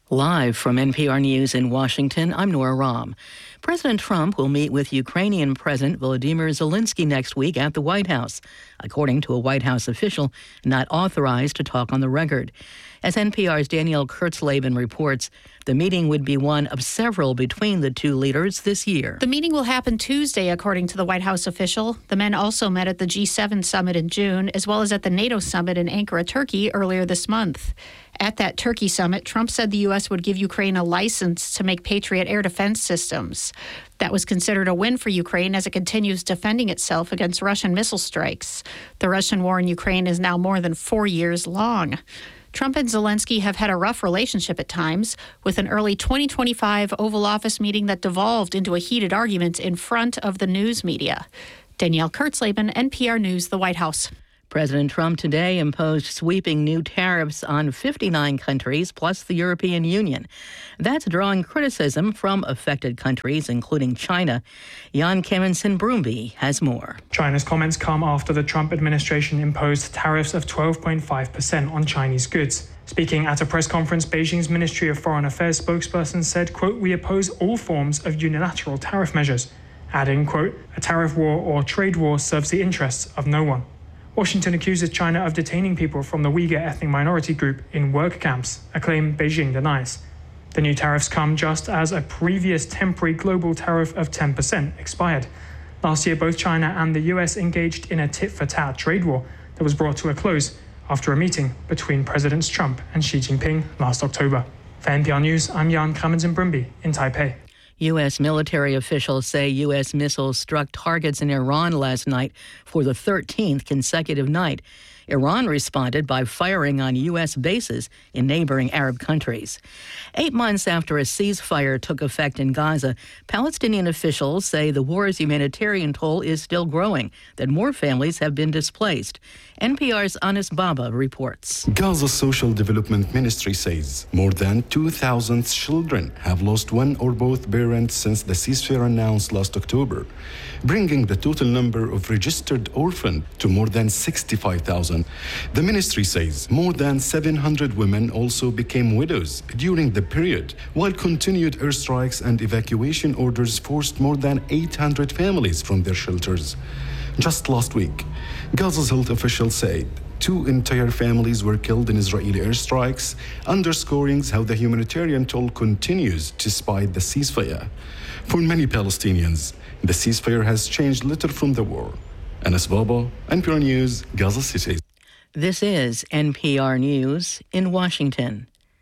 Live from NPR News in Washington, I'm Nora Rahm. President Trump will meet with Ukrainian President Volodymyr Zelensky next week at the White House, according to a White House official not authorized to talk on the record. As NPR's Danielle Kurtzleben reports, the meeting would be one of several between the two leaders this year. The meeting will happen Tuesday, according to the White House official. The men also met at the G7 summit in June, as well as at the NATO summit in Ankara, Turkey, earlier this month. At that Turkey summit, Trump said the U.S. would give Ukraine a license to make Patriot air defense systems. That was considered a win for Ukraine as it continues defending itself against Russian missile strikes. The Russian war in Ukraine is now more than 4 years long. Trump and Zelensky have had a rough relationship at times, with an early 2025 Oval Office meeting that devolved into a heated argument in front of the news media. Danielle Kurtzleben, NPR News, the White House. President Trump today imposed sweeping new tariffs on 59 countries plus the European Union. That's drawing criticism from affected countries, including China. Jan Kemensen-Brumby has more. China's comments come after the Trump administration imposed tariffs of 12.5% on Chinese goods. Speaking at a press conference, Beijing's Ministry of Foreign Affairs spokesperson said, quote, "We oppose all forms of unilateral tariff measures," adding, quote, "A tariff war or trade war serves the interests of no one." Washington accuses China of detaining people from the Uyghur ethnic minority group in work camps, a claim Beijing denies. The new tariffs come just as a previous temporary global tariff of 10% expired. Last year, both China and the US engaged in a tit-for-tat trade war that was brought to a close after a meeting between Presidents Trump and Xi Jinping last October. For NPR News, I'm Jan Kemensen-Brumby in Taipei. U.S. military officials say U.S. missiles struck targets in Iran last night for the 13th consecutive night. Iran responded by firing on U.S. bases in neighboring Arab countries. 8 months after a ceasefire took effect in Gaza, Palestinian officials say the war's humanitarian toll is still growing, that more families have been displaced. NPR's Anis Baba reports. Gaza's Social Development Ministry says more than 2,000 children have lost one or both parents since the ceasefire announced last October, bringing the total number of registered orphans to more than 65,000. The ministry says more than 700 women also became widows during the period, while continued airstrikes and evacuation orders forced more than 800 families from their shelters. Just last week, Gaza's health officials said 2 entire families were killed in Israeli airstrikes, underscoring how the humanitarian toll continues despite the ceasefire. For many Palestinians, the ceasefire has changed little from the war. Anis Baba, NPR News, Gaza City. This is NPR News in Washington.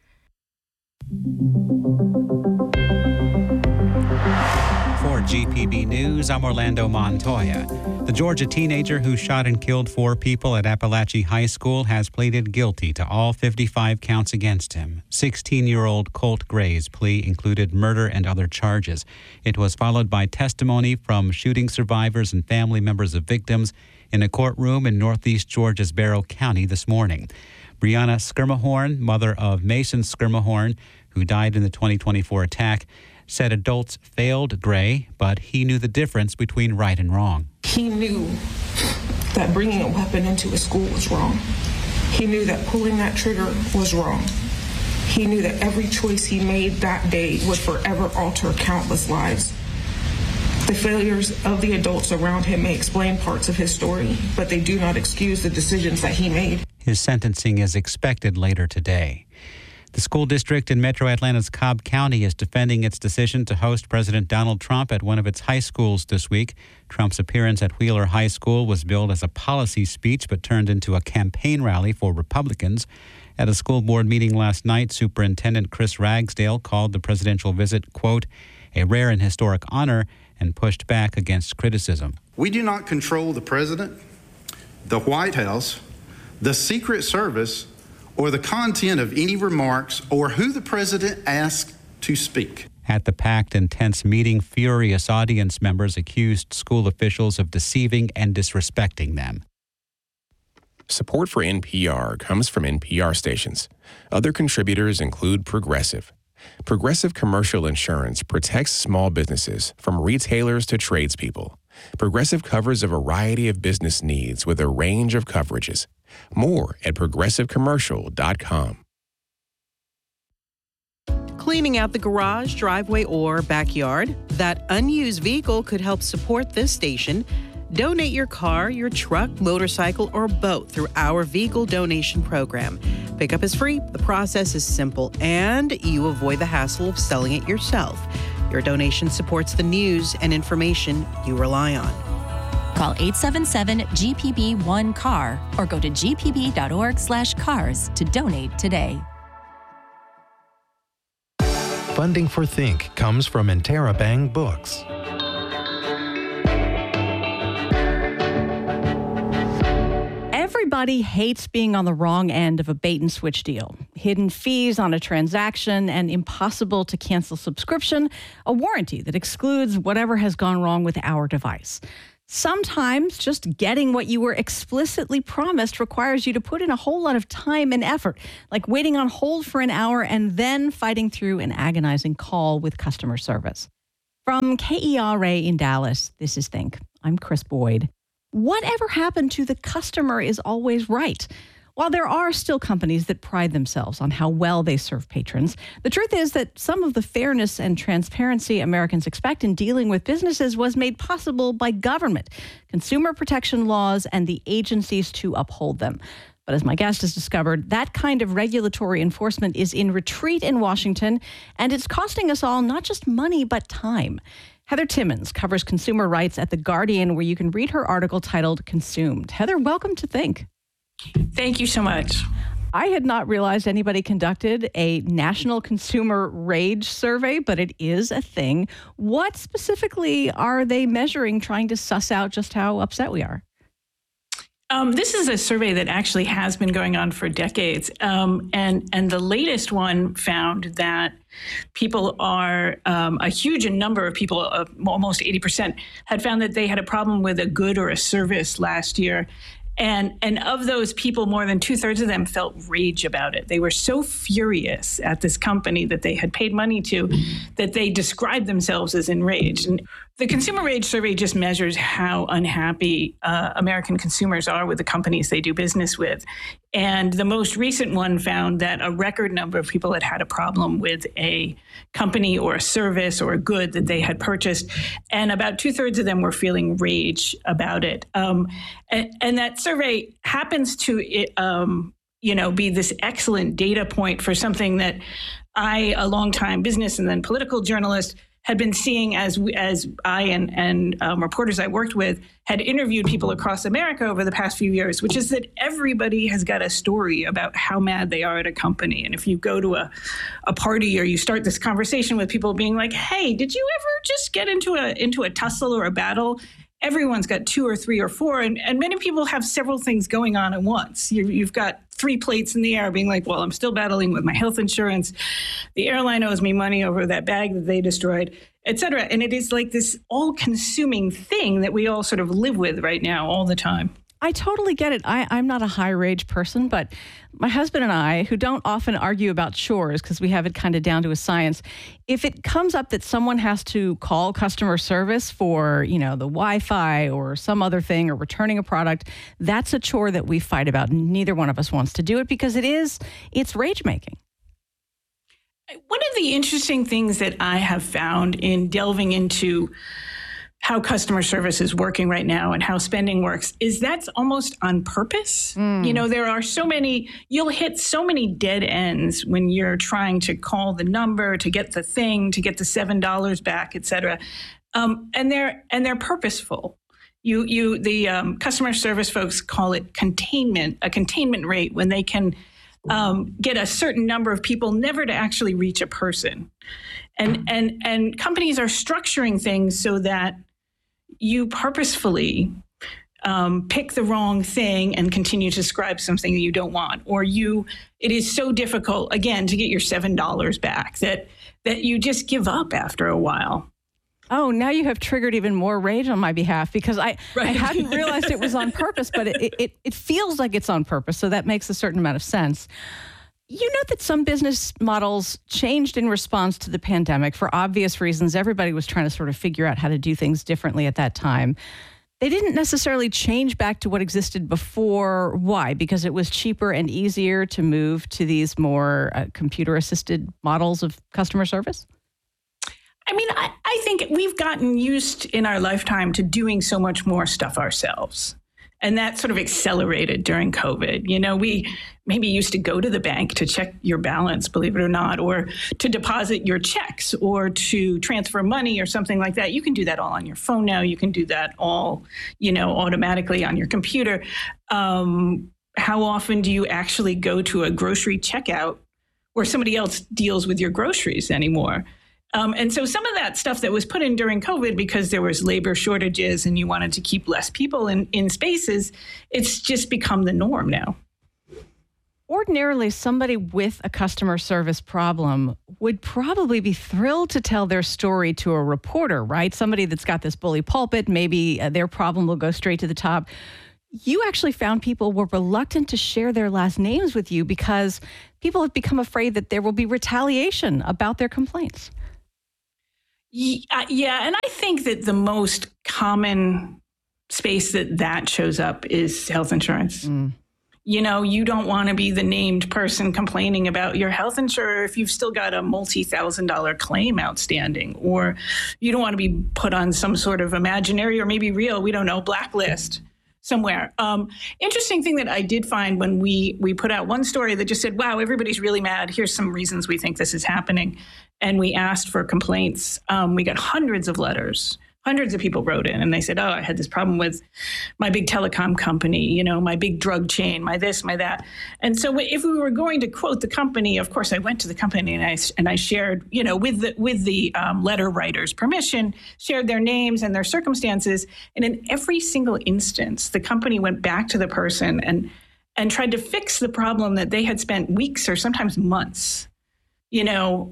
For GPB News, I'm Orlando Montoya. The Georgia teenager who shot and killed 4 people at Appalachia High School has pleaded guilty to all 55 counts against him. 16-year-old Colt Gray's plea included murder and other charges. It was followed by testimony from shooting survivors and family members of victims in a courtroom in northeast Georgia's Barrow County this morning. Brianna Skirmahorn, mother of Mason Skirmahorn, who died in the 2024 attack, said adults failed Gray, but he knew the difference between right and wrong. He knew that bringing a weapon into a school was wrong. He knew that pulling that trigger was wrong. He knew that every choice he made that day would forever alter countless lives. The failures of the adults around him may explain parts of his story, but they do not excuse the decisions that he made. His sentencing is expected later today. The school district in Metro Atlanta's Cobb County is defending its decision to host President Donald Trump at one of its high schools this week. Trump's appearance at Wheeler High School was billed as a policy speech but turned into a campaign rally for Republicans. At a school board meeting last night, Superintendent Chris Ragsdale called the presidential visit, quote, a rare and historic honor, and pushed back against criticism. We do not control the president, the White House, the Secret Service, or the content of any remarks or who the president asked to speak. At the packed and tense meeting, furious audience members accused school officials of deceiving and disrespecting them. Support for NPR comes from NPR stations. Other contributors include Progressive. Progressive Commercial Insurance protects small businesses from retailers to tradespeople. Progressive covers a variety of business needs with a range of coverages. More at progressivecommercial.com. cleaning out the garage, driveway, or backyard? That unused vehicle could help support this station. Donate your car, your truck, motorcycle, or boat through our vehicle donation program. Pickup is free, the process is simple, and you avoid the hassle of selling it yourself. Your donation supports the news and information you rely on. Call 877-GPB-1-CAR or go to gpb.org/cars to donate today. Funding for Think comes from Interabang Books. Everybody hates being on the wrong end of a bait-and-switch deal. Hidden fees on a transaction, an impossible to cancel subscription, a warranty that excludes whatever has gone wrong with our device. Sometimes just getting what you were explicitly promised requires you to put in a whole lot of time and effort, like waiting on hold for an hour and then fighting through an agonizing call with customer service. From KERA in Dallas, this is Think. I'm Chris Boyd. Whatever happened to the customer is always right. While there are still companies that pride themselves on how well they serve patrons, the truth is that some of the fairness and transparency Americans expect in dealing with businesses was made possible by government, consumer protection laws, and the agencies to uphold them. But as my guest has discovered, that kind of regulatory enforcement is in retreat in Washington, and it's costing us all not just money, but time. Heather Timmons covers consumer rights at The Guardian, where you can read her article titled Consumed. Heather, welcome to Think. Thank you so much. I had not realized anybody conducted a national consumer rage survey, but it is a thing. What specifically are they measuring, trying to suss out just how upset we are? This is a survey that actually has been going on for decades. And the latest one found that people are, a huge number of people, almost 80%, had found that they had a problem with a good or a service last year. And of those people, more than 2/3 of them felt rage about it. They were so furious at this company that they had paid money to that they described themselves as enraged. And the Consumer Rage Survey just measures how unhappy American consumers are with the companies they do business with. And the most recent one found that a record number of people had had a problem with a company or a service or a good that they had purchased. And about 2/3 of them were feeling rage about it. And that survey happens to be this excellent data point for something that I, a longtime business and then political journalist, had been seeing as I and reporters I worked with had interviewed people across America over the past few years, which is that everybody has got a story about how mad they are at a company. And if you go to a party or you start this conversation with people being like, hey, did you ever just get into a tussle or a battle? Everyone's got 2 or 3 or 4, and many people have several things going on at once. You've got 3 plates in the air being like, well, I'm still battling with my health insurance. The airline owes me money over that bag that they destroyed, et cetera. And it is like this all-consuming thing that we all sort of live with right now all the time. I totally get it. I'm not a high rage person, but my husband and I, who don't often argue about chores because we have it kind of down to a science, if it comes up that someone has to call customer service for, the Wi-Fi or some other thing or returning a product, that's a chore that we fight about. Neither one of us wants to do it because it's rage making. One of the interesting things that I have found in delving into how customer service is working right now and how spending works is that's almost on purpose. There are you'll hit so many dead ends when you're trying to call the number, to get the thing, to get the $7 back, et cetera. And they're purposeful. The customer service folks call it a containment rate, when they can get a certain number of people never to actually reach a person. And companies are structuring things so that you purposefully pick the wrong thing and continue to describe something that you don't want, or it is so difficult, again, to get your $7 back that you just give up after a while. Oh, now you have triggered even more rage on my behalf because I hadn't realized it was on purpose, but it feels like it's on purpose, so that makes a certain amount of sense. You note that some business models changed in response to the pandemic for obvious reasons. Everybody was trying to sort of figure out how to do things differently at that time. They didn't necessarily change back to what existed before. Why? Because it was cheaper and easier to move to these more computer-assisted models of customer service? I mean, I think we've gotten used in our lifetime to doing so much more stuff ourselves. And that sort of accelerated during COVID. You know, we maybe used to go to the bank to check your balance, believe it or not, or to deposit your checks or to transfer money or something like that. You can do that all on your phone now. You can do that all, you know, automatically on your computer. How often do you actually go to a grocery checkout where somebody else deals with your groceries anymore? And so some of that stuff that was put in during COVID because there was labor shortages and you wanted to keep less people in spaces, it's just become the norm now. Ordinarily, somebody with a customer service problem would probably be thrilled to tell their story to a reporter, right? Somebody that's got this bully pulpit, maybe their problem will go straight to the top. You actually found people were reluctant to share their last names with you because people have become afraid that there will be retaliation about their complaints. Yeah, and I think that the most common space that shows up is health insurance. You know, you don't want to be the named person complaining about your health insurer if you've still got a multi-$1,000 claim outstanding, or you don't want to be put on some sort of imaginary or maybe real, we don't know, blacklist somewhere. Interesting thing that I did find when we put out one story that just said, wow, everybody's really mad. Here's some reasons we think this is happening. And we asked for complaints. We got hundreds of letters. Hundreds of people wrote in and they said, oh, I had this problem with my big telecom company, you know, my big drug chain, my this, my that. And so if we were going to quote the company, of course, I went to the company and I shared, you know, with the letter writer's permission, shared their names and their circumstances. And in every single instance, the company went back to the person and tried to fix the problem that they had spent weeks or sometimes months, you know,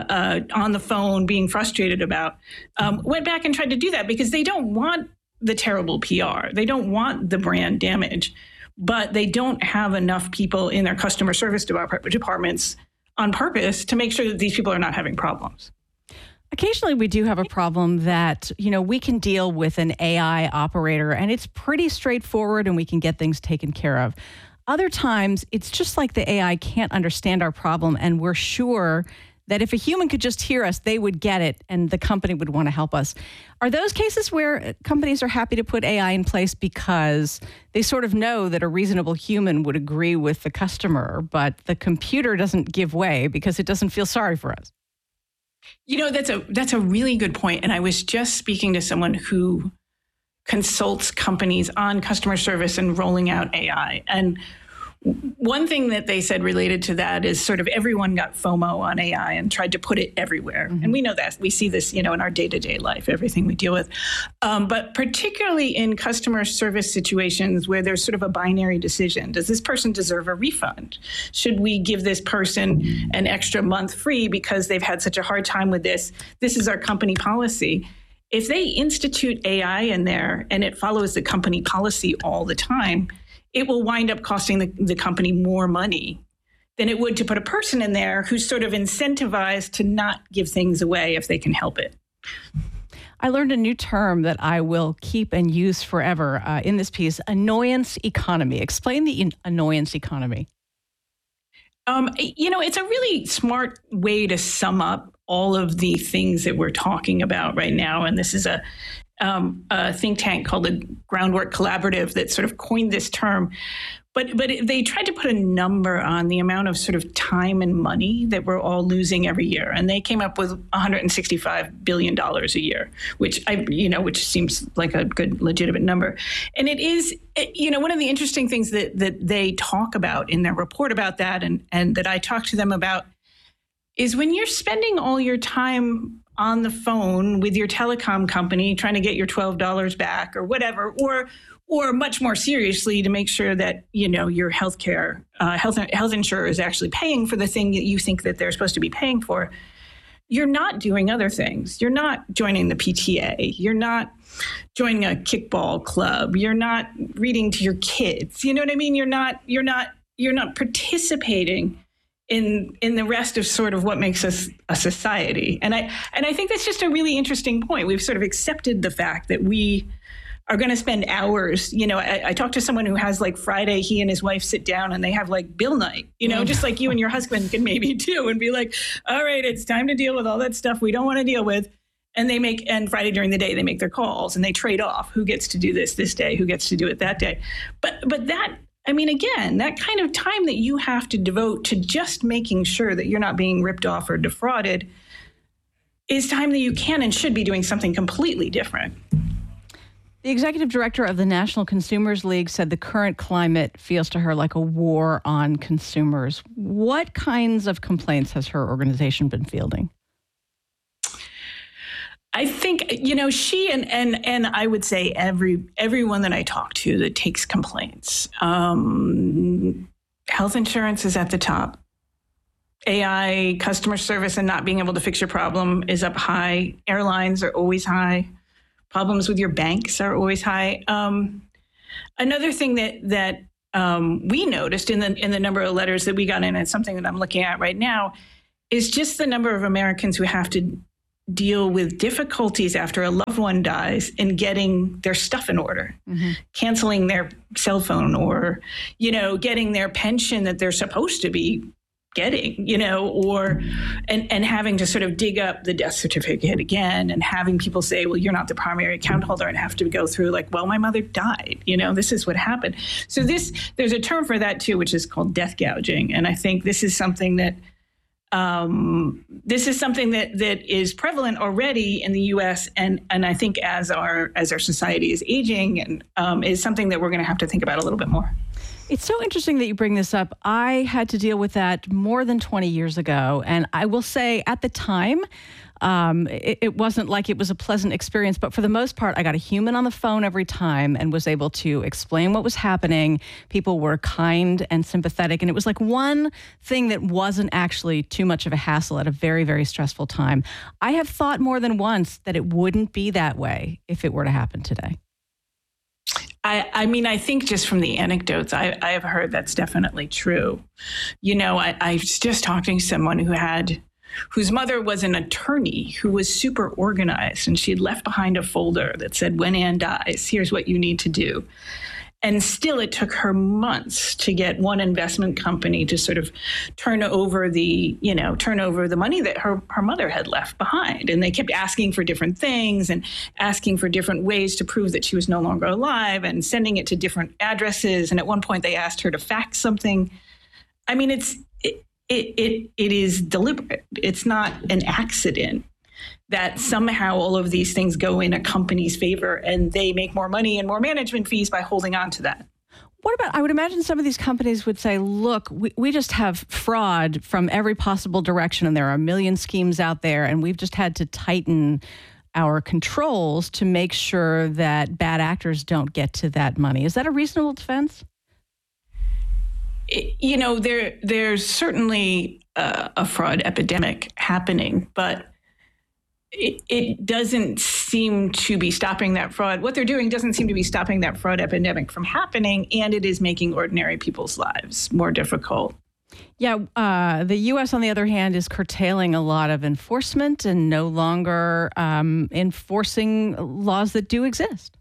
on the phone being frustrated about, went back and tried to do that because they don't want the terrible PR. They don't want the brand damage, but they don't have enough people in their customer service departments on purpose to make sure that these people are not having problems. Occasionally we do have a problem that, you know, we can deal with an AI operator and it's pretty straightforward and we can get things taken care of. Other times, it's just like the AI can't understand our problem, and we're sure that if a human could just hear us, they would get it, and the company would want to help us. Are those cases where companies are happy to put AI in place because they sort of know that a reasonable human would agree with the customer, but the computer doesn't give way because it doesn't feel sorry for us? You know, that's a really good point. And I was just speaking to someone who consults companies on customer service and rolling out AI. And one thing that they said related to that is sort of everyone got FOMO on AI and tried to put it everywhere. Mm-hmm. And we know that. We see this, you know, in our day-to-day life, everything we deal with. But particularly in customer service situations where there's sort of a binary decision. Does this person deserve a refund? Should we give this person an extra month free because they've had such a hard time with this? This is our company policy. If they institute AI in there and it follows the company policy all the time, it will wind up costing the company more money than it would to put a person in there who's sort of incentivized to not give things away if they can help it. I learned a new term that I will keep and use forever in this piece, annoyance economy. Explain the annoyance economy. You know, it's a really smart way to sum up all of the things that we're talking about right now. And this is a think tank called the Groundwork Collaborative that sort of coined this term. But they tried to put a number on the amount of sort of time and money that we're all losing every year. And they came up with $165 billion a year, which seems like a good, legitimate number. And it is, you know, one of the interesting things that they talk about in their report about that and that I talk to them about is when you're spending all your time on the phone with your telecom company trying to get your $12 back or whatever, or much more seriously to make sure that, you know, your health insurer is actually paying for the thing that you think that they're supposed to be paying for, you're not doing other things. You're not joining the PTA. You're not joining a kickball club. You're not reading to your kids. You know what I mean? You're not participating in the rest of sort of what makes us a society. And I think that's just a really interesting point. We've sort of accepted the fact that we are going to spend hours. I talked to someone who has like Friday, he and his wife sit down and they have like bill night, just like you and your husband can maybe do, and be like, all right, it's time to deal with all that stuff we don't want to deal with. And Friday during the day, they make their calls and they trade off who gets to do this day, who gets to do it that day. But that, again, that kind of time that you have to devote to just making sure that you're not being ripped off or defrauded is time that you can and should be doing something completely different. The executive director of the National Consumers League said the current climate feels to her like a war on consumers. What kinds of complaints has her organization been fielding? I think, she and I would say everyone that I talk to that takes complaints, health insurance is at the top. AI, customer service, and not being able to fix your problem is up high. Airlines are always high. Problems with your banks are always high. Another thing that we noticed in the number of letters that we got in, and something that I'm looking at right now, is just the number of Americans who have to deal with difficulties after a loved one dies in getting their stuff in order, canceling their cell phone, or, getting their pension that they're supposed to be getting, and having to sort of dig up the death certificate again, and having people say, well, you're not the primary account holder, and have to go through like, well, my mother died, this is what happened. So there's a term for that too, which is called death gouging. And I think this is something that that is prevalent already in the U.S. and I think as our society is aging, and is something that we're going to have to think about a little bit more. It's so interesting that you bring this up. I had to deal with that more than 20 years ago, and I will say at the time, it wasn't like it was a pleasant experience, but for the most part, I got a human on the phone every time and was able to explain what was happening. People were kind and sympathetic, and it was like one thing that wasn't actually too much of a hassle at a very, very stressful time. I have thought more than once that it wouldn't be that way if it were to happen today. I think just from the anecdotes, I have heard that's definitely true. I was just talking to someone whose mother was an attorney who was super organized, and she'd left behind a folder that said, when Ann dies, here's what you need to do. And still, it took her months to get one investment company to sort of turn over the money that her mother had left behind. And they kept asking for different things and asking for different ways to prove that she was no longer alive, and sending it to different addresses. And at one point, they asked her to fax something. It is deliberate. It's not an accident that somehow all of these things go in a company's favor and they make more money and more management fees by holding on to that. What about, I would imagine some of these companies would say, look, we just have fraud from every possible direction, and there are a million schemes out there, and we've just had to tighten our controls to make sure that bad actors don't get to that money. Is that a reasonable defense? There's certainly a fraud epidemic happening, but it doesn't seem to be stopping that fraud. What they're doing doesn't seem to be stopping that fraud epidemic from happening, and it is making ordinary people's lives more difficult. Yeah, the U.S., on the other hand, is curtailing a lot of enforcement and no longer enforcing laws that do exist.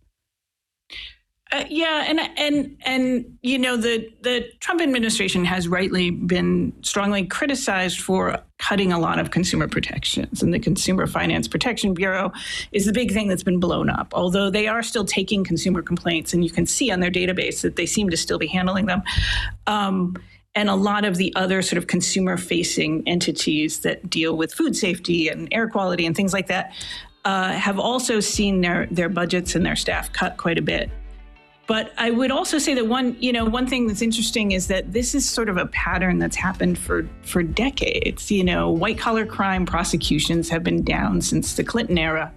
The Trump administration has rightly been strongly criticized for cutting a lot of consumer protections, and the Consumer Finance Protection Bureau is the big thing that's been blown up, although they are still taking consumer complaints, and you can see on their database that they seem to still be handling them. And a lot of the other sort of consumer-facing entities that deal with food safety and air quality and things like that have also seen their budgets and their staff cut quite a bit. But I would also say that one thing that's interesting is that this is sort of a pattern that's happened for decades. White collar crime prosecutions have been down since the Clinton era.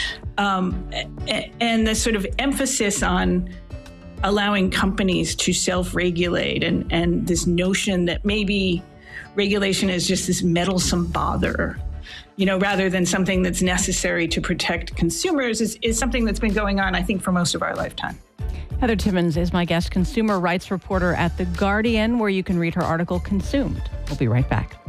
And the sort of emphasis on allowing companies to self-regulate and this notion that maybe regulation is just this meddlesome bother, rather than something that's necessary to protect consumers is something that's been going on, I think, for most of our lifetime. Heather Timmons is my guest, consumer rights reporter at The Guardian, where you can read her article, Consumed. We'll be right back.